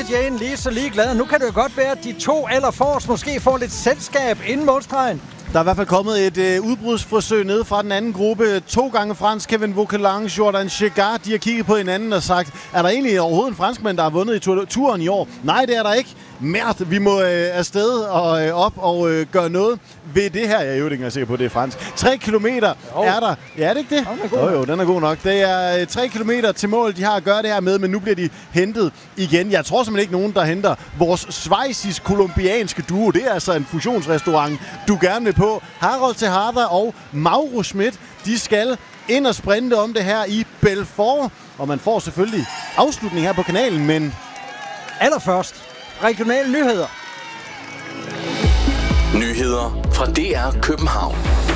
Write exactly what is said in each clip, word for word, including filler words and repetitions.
Jane lige så ligeglad. Nu kan det jo godt være, at de to allerforrest måske får lidt selskab inden målstregen. Der er i hvert fald kommet et øh, udbrudsforsøg ned fra den anden gruppe. To gange fransk, Kevin Vauquelin, Jordan Chegard, de har kigget på hinanden og sagt, er der egentlig overhovedet en franskmand, der har vundet i turen i år? Nej, det er der ikke. Mært, vi må øh, afsted og øh, op og øh, gøre noget ved det her. Jeg er jo ikke engang sikker på, at det er fransk. Tre kilometer oh. er der. Ja, er det ikke det? Oh, oh, jo, den er god nok. Det er øh, tre kilometer til mål, de har at gøre det her med, men nu bliver de hentet igen. Jeg tror simpelthen ikke nogen, der henter vores schweizisk-kolumbianske duo. Det er altså en fusionsrestaurant, du gerne vil på. Harold Tejada og Mauro Schmidt, de skal ind og sprinte om det her i Belfort. Og man får selvfølgelig afslutning her på kanalen, men allerførst regionale nyheder. Nyheder fra D R København.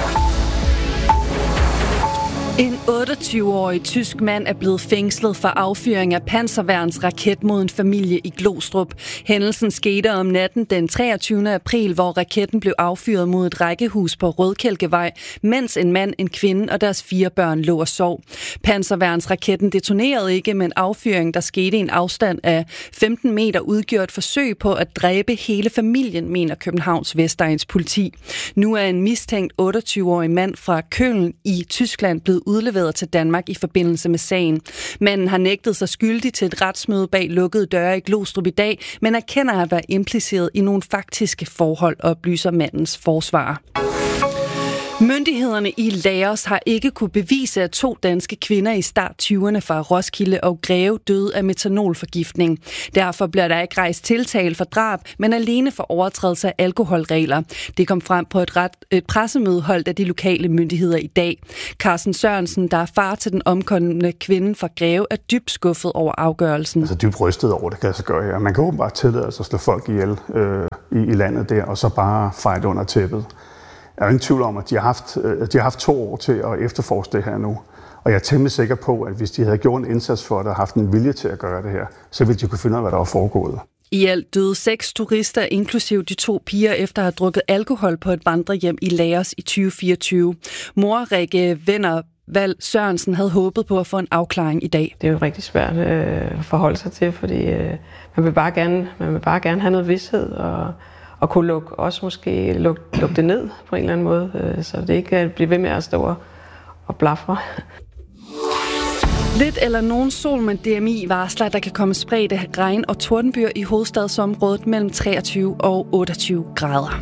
En otteogtyve-årig tysk mand er blevet fængslet for affyring af panserværnsraket mod en familie i Glostrup. Hændelsen skete om natten den treogtyvende april, hvor raketten blev affyret mod et rækkehus på Rødkælkevej, mens en mand, en kvinde og deres fire børn lå og sov. Panserværnsraketten detonerede ikke, men affyringen, der skete i en afstand af femten meter, udgjorde et forsøg på at dræbe hele familien, mener Københavns Vestegns politi. Nu er en mistænkt otteogtyve-årig mand fra Köln i Tyskland blevet udleveret til Danmark i forbindelse med sagen. Manden har nægtet sig skyldig til et retsmøde bag lukkede døre i Glostrup i dag, men erkender at være impliceret i nogle faktiske forhold, oplyser mandens forsvarer. Myndighederne i Laos har ikke kunne bevise, at to danske kvinder i start tyverne fra Roskilde og Greve døde af metanolforgiftning. Derfor bliver der ikke rejst tiltale for drab, men alene for overtrædelse af alkoholregler. Det kom frem på et, ret, et pressemøde holdt af de lokale myndigheder i dag. Carsten Sørensen, der er far til den omkomne kvinde fra Greve, er dybt skuffet over afgørelsen. Altså dybt rystet over, det kan jeg så gøre her. Man kan åbenbart tillade sig at slå folk ihjel øh, i, i landet der, og så bare feje det under tæppet. Jeg er ingen tvivl om, at de har, haft, de har haft to år til at efterforske det her nu. Og jeg er temmelig sikker på, at hvis de havde gjort en indsats for det og haft en vilje til at gøre det her, så ville de kunne finde ud af, hvad der var foregået. I alt døde seks turister, inklusiv de to piger, efter at have drukket alkohol på et vandrehjem i Laos i tyve fireogtyve. Mor Rikke Venner Val Sørensen havde håbet på at få en afklaring i dag. Det er jo rigtig svært øh, at forholde sig til, fordi øh, man vil bare gerne, man vil bare gerne have noget vished og og kunne lukke, også måske lukke, lukke det ned på en eller anden måde, så det ikke bliver ved med at stå og blafre. Lidt eller nogen sol, men D M I varsler, at der kan komme spredte regn- og tordenbyger i hovedstadsområdet mellem treogtyve og otteogtyve grader.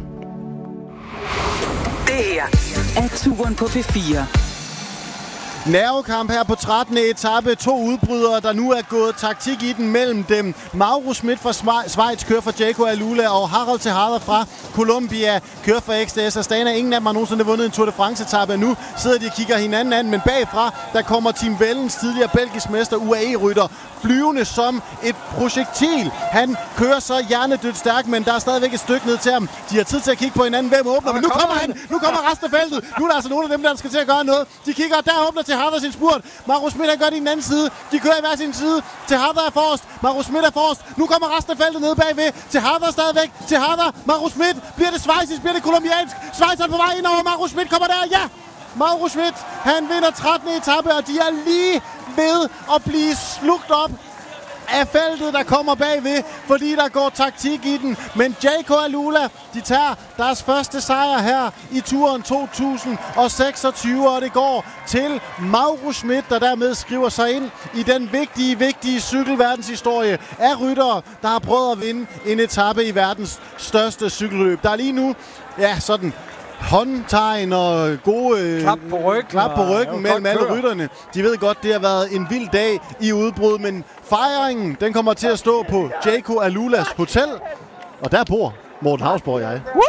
Det her er turen på P fire. Nervekamp her på trettende etape. To udbrydere, der nu er gået taktik i den mellem dem. Mauro Schmidt fra Schweiz kører for Jayco Alula, og Harold Tejada fra Colombia kører for X D S Astana. Ingen af dem har nogensinde vundet en Tour de France-etape. Nu sidder de og kigger hinanden an, men bagfra der kommer Tim Wellens, tidligere belgisk mester, U A E-rytter, flyvende som et projektil. Han kører så hjernedødt stærkt, men der er stadigvæk et stykke ned til ham. De har tid til at kigge på hinanden. Hvem åbner? Men nu kommer han! Nu kommer resten af feltet! Nu er der altså nogle af dem, der skal til at gøre noget. De kigger, der åbner Tejada sin spurt. Mauro Schmidt gør det i den anden side. De kører i hver sin side. Tejada er forrest. Mauro Schmidt er forrest. Nu kommer resten af feltet nede bagved. Tejada er stadigvæk. Tejada, Mauro Schmidt. Bliver det schweizisk? Bliver det kolumbiansk? Schweiz er på vej ind over. Mauro Schmidt kommer der. Ja! Mauro Schmidt, han vinder trettende etape, og de er lige ved at blive slugt op af feltet, der kommer bagved, fordi der går taktik i den. Men Jayco Alula, de tager deres første sejr her i turen to tusind seksogtyve, og det går til Mauro Schmidt, der dermed skriver sig ind i den vigtige, vigtige cykelverdenshistorie af ryttere, der har prøvet at vinde en etape i verdens største cykelløb. Der er lige nu, ja, sådan håndtegn og gode øh, klap på ryggen, klap på ryggen ja, mellem alle rytterne. De ved godt, det har været en vild dag i udbrud, men fejringen, den kommer til at stå på Jayco Alulas hotel, og der bor Morten Hausborg og jeg.